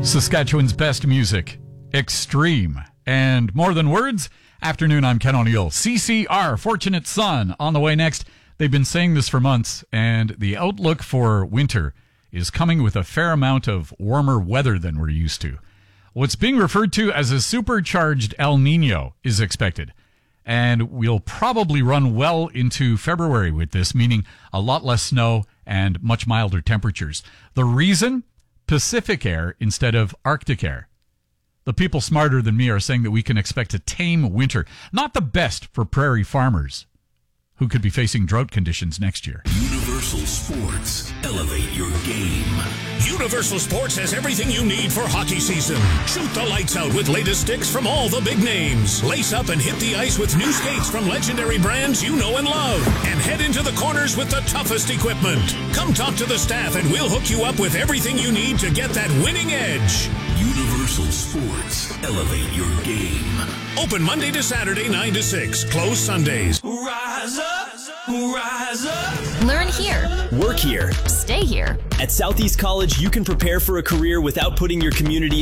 Saskatchewan's best music, Extreme, and More Than Words. Afternoon, I'm Ken O'Neill. CCR, Fortunate Son, on the way next. They've been saying this for months, and the outlook for winter is coming with a fair amount of warmer weather than we're used to. What's being referred to as a supercharged El Nino is expected, and we'll probably run well into February with this, meaning a lot less snow and much milder temperatures. The reason? Pacific air instead of Arctic air. The people smarter than me are saying that we can expect a tame winter, not the best for prairie farmers, who could be facing drought conditions next year. Universal Sports. Elevate your game. Universal Sports has everything you need for hockey season. Shoot the lights out with latest sticks from all the big names. Lace up and hit the ice with new skates from legendary brands you know and love. And head into the corners with the toughest equipment. Come talk to the staff and we'll hook you up with everything you need to get that winning edge. Universal Sports. Elevate your game. Open Monday to Saturday, 9 to 6. Closed Sundays. Rise up, rise up. Learn here. Work here. Stay here. At Southeast College, you can prepare for a career without putting your community